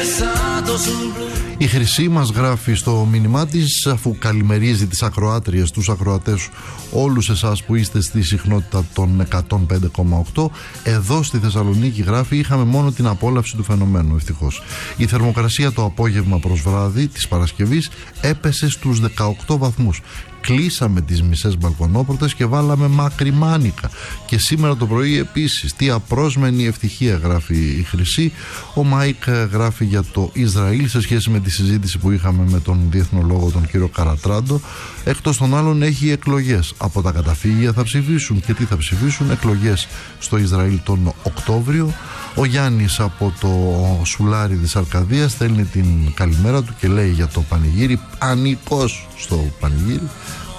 Η Χρυσή μας γράφει στο μήνυμά της, αφού καλημερίζει τις ακροάτριες, τους ακροατές, όλους εσάς που είστε στη συχνότητα των 105,8. Εδώ στη Θεσσαλονίκη, γράφει, είχαμε μόνο την απόλαυση του φαινομένου, ευτυχώς. Η θερμοκρασία το απόγευμα προς βράδυ της Παρασκευής έπεσε στους 18 βαθμούς. Κλείσαμε τις μισές μπαλκονόπορτες και βάλαμε μακριμάνικα. Και σήμερα το πρωί επίσης. Τι απρόσμενη ευτυχία, γράφει η Χρυσή. Ο Μάικ γράφει για το Ισραήλ σε σχέση με τη συζήτηση που είχαμε με τον διεθνολόγο τον κύριο Καρατράντο. Εκτός των άλλων έχει εκλογές. Από τα καταφύγια θα ψηφίσουν. Και τι θα ψηφίσουν? Εκλογές στο Ισραήλ τον Οκτώβριο. Ο Γιάννης από το Σουλάρι της Αρκαδίας στέλνει την καλημέρα του και λέει για το πανηγύρι, πανικός στο πανηγύρι,